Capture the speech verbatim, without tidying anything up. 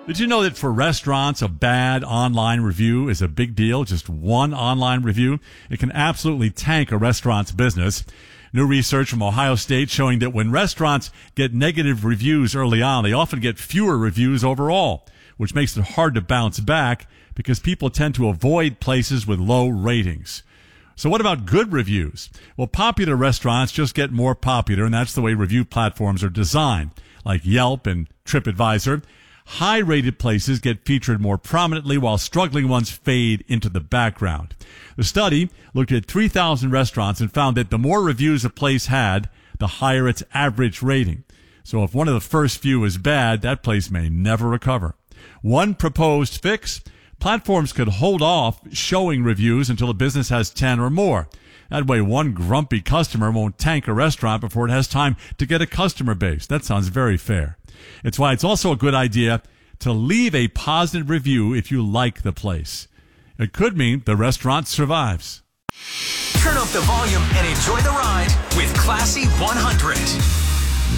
Did you know that for restaurants, a bad online review is a big deal? Just one online review, it can absolutely tank a restaurant's business. New research from Ohio State showing that when restaurants get negative reviews early on, they often get fewer reviews overall, which makes it hard to bounce back because people tend to avoid places with low ratings. So what about good reviews? Well, popular restaurants just get more popular, and that's the way review platforms are designed, like Yelp and TripAdvisor. High-rated places get featured more prominently while struggling ones fade into the background. The study looked at three thousand restaurants and found that the more reviews a place had, the higher its average rating. So if one of the first few is bad, that place may never recover. One proposed fix: platforms could hold off showing reviews until a business has ten or more. That way one grumpy customer won't tank a restaurant before it has time to get a customer base. That sounds very fair. It's why it's also a good idea to leave a positive review if you like the place. It could mean the restaurant survives. Turn up the volume and enjoy the ride with Classy one hundred.